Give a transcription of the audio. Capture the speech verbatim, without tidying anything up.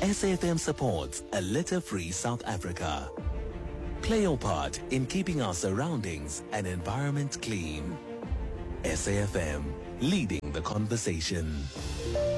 S A F M supports a litter-free South Africa. Play your part in keeping our surroundings and environment clean. S A F M, leading the conversation.